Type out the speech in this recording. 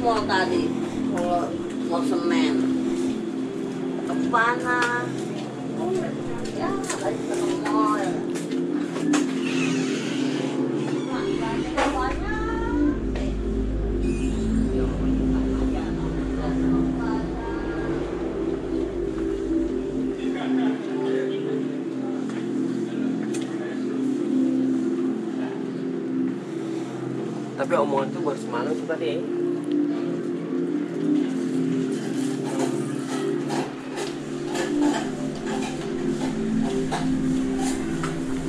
mall tadi. Kalau mau semen. Kemana? Ya, tadi ke mall. Tapi omongan tuh baru semalam tuh tadi.